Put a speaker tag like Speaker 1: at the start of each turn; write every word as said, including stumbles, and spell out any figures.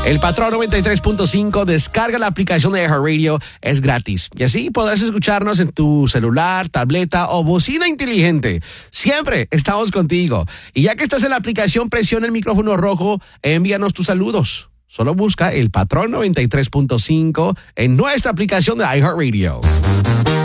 Speaker 1: El Patrón noventa y tres punto cinco, descarga la aplicación de iHeartRadio, es gratis. Y así podrás escucharnos en tu celular, tableta o bocina inteligente. Siempre estamos contigo. Y ya que estás en la aplicación, presiona el micrófono rojo e envíanos tus saludos. Solo busca el Patrón noventa y tres punto cinco en nuestra aplicación de iHeartRadio.